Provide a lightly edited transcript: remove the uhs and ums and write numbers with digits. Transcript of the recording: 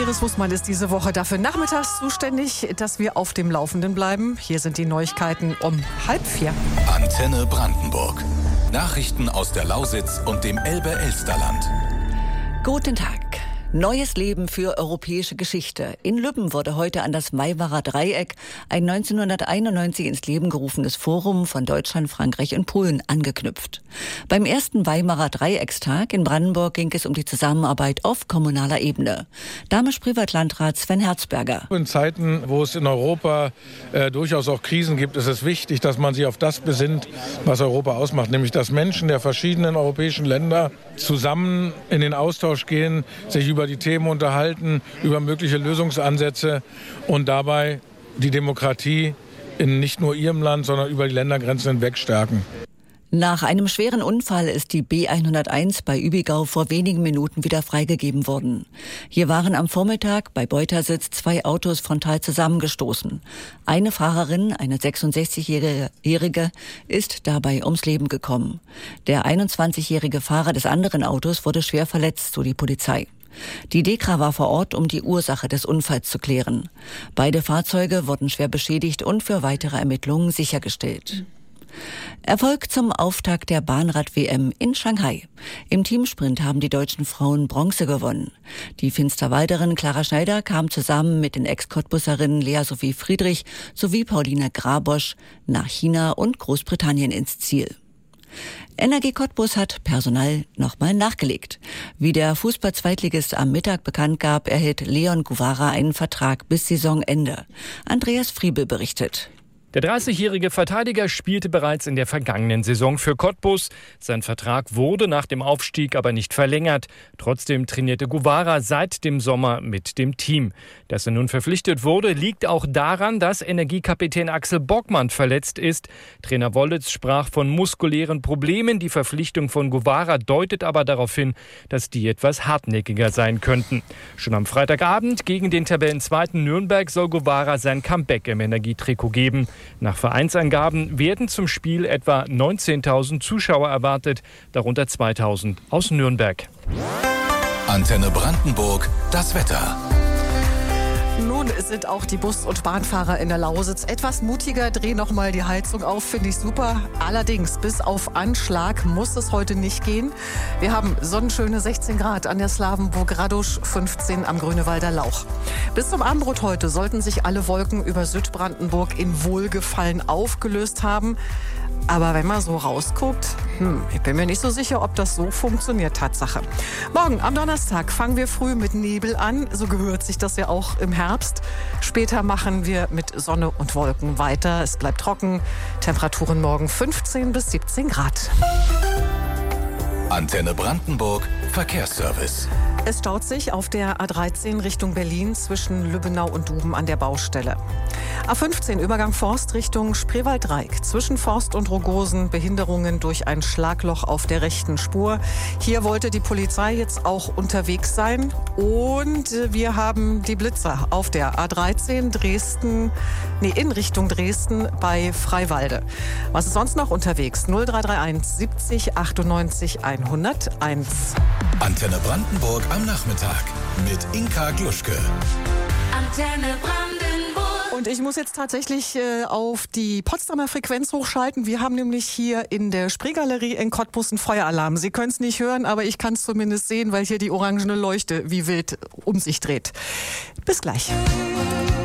Iris Wussmann ist diese Woche dafür nachmittags zuständig, dass wir auf dem Laufenden bleiben. Hier sind die Neuigkeiten um 3:30. Antenne Brandenburg. Nachrichten aus der Lausitz und dem Elbe-Elsterland. Guten Tag. Neues Leben für europäische Geschichte. In Lübben wurde heute an das Weimarer Dreieck ein 1991 ins Leben gerufenes Forum von Deutschland, Frankreich und Polen angeknüpft. Beim ersten Weimarer Dreieckstag in Brandenburg ging es um die Zusammenarbeit auf kommunaler Ebene. Damisch-Privatlandrat Sven Herzberger. In Zeiten, wo es in Europa durchaus auch Krisen gibt, ist es wichtig, dass man sich auf das besinnt, was Europa ausmacht. Nämlich, dass Menschen der verschiedenen europäischen Länder zusammen in den Austausch gehen, sich über die Themen unterhalten, über mögliche Lösungsansätze und dabei die Demokratie in nicht nur ihrem Land, sondern über die Ländergrenzen hinweg stärken. Nach einem schweren Unfall ist die B101 bei Übigau vor wenigen Minuten wieder freigegeben worden. Hier waren am Vormittag bei Beutersitz 2 Autos frontal zusammengestoßen. Eine Fahrerin, eine 66-Jährige, ist dabei ums Leben gekommen. Der 21-jährige Fahrer des anderen Autos wurde schwer verletzt, so die Polizei. Die DEKRA war vor Ort, um die Ursache des Unfalls zu klären. Beide Fahrzeuge wurden schwer beschädigt und für weitere Ermittlungen sichergestellt. Erfolg zum Auftakt der Bahnrad-WM in Shanghai. Im Teamsprint haben die deutschen Frauen Bronze gewonnen. Die Finsterwalderin Clara Schneider kam zusammen mit den Ex-Cottbusserinnen Lea Sophie Friedrich sowie Pauline Grabosch nach China und Großbritannien ins Ziel. Energie Cottbus hat personal nochmal nachgelegt. Wie der Fußball-Zweitligist am Mittag bekannt gab, erhält Leon Guevara einen Vertrag bis Saisonende. Andreas Friebel berichtet. Der 30-jährige Verteidiger spielte bereits in der vergangenen Saison für Cottbus. Sein Vertrag wurde nach dem Aufstieg aber nicht verlängert. Trotzdem trainierte Guevara seit dem Sommer mit dem Team. Dass er nun verpflichtet wurde, liegt auch daran, dass Energiekapitän Axel Bockmann verletzt ist. Trainer Wollitz sprach von muskulären Problemen. Die Verpflichtung von Guevara deutet aber darauf hin, dass die etwas hartnäckiger sein könnten. Schon am Freitagabend gegen den Tabellenzweiten Nürnberg soll Guevara sein Comeback im Energietrikot geben. Nach Vereinsangaben werden zum Spiel etwa 19.000 Zuschauer erwartet, darunter 2.000 aus Nürnberg. Antenne Brandenburg, das Wetter. Nun sind auch die Bus- und Bahnfahrer in der Lausitz etwas mutiger, drehen noch mal die Heizung auf, finde ich super. Allerdings, bis auf Anschlag muss es heute nicht gehen. Wir haben sonnenschöne 16 Grad an der Slawenburg Radusch, 15 am Grünewalder Lauch. Bis zum Abendbrot heute sollten sich alle Wolken über Südbrandenburg in Wohlgefallen aufgelöst haben. Aber wenn man so rausguckt, ich bin mir nicht so sicher, ob das so funktioniert, Tatsache. Morgen am Donnerstag fangen wir früh mit Nebel an. So gehört sich das ja auch im Herbst. Später machen wir mit Sonne und Wolken weiter. Es bleibt trocken. Temperaturen morgen 15 bis 17 Grad. Antenne Brandenburg, Verkehrsservice. Es staut sich auf der A13 Richtung Berlin zwischen Lübbenau und Duben an der Baustelle. A15 Übergang Forst Richtung Spreewald-Dreieck. Zwischen Forst und Rogosen Behinderungen durch ein Schlagloch auf der rechten Spur. Hier wollte die Polizei jetzt auch unterwegs sein. Und wir haben die Blitzer auf der A13 in Richtung Dresden bei Freiwalde. Was ist sonst noch unterwegs? 0331 70 98 101. Antenne Brandenburg am Nachmittag mit Inka Gluschke. Antenne Brandenburg. Und ich muss jetzt tatsächlich auf die Potsdamer Frequenz hochschalten. Wir haben nämlich hier in der Spreegalerie in Cottbus einen Feueralarm. Sie können es nicht hören, aber ich kann es zumindest sehen, weil hier die orangene Leuchte wie wild um sich dreht. Bis gleich.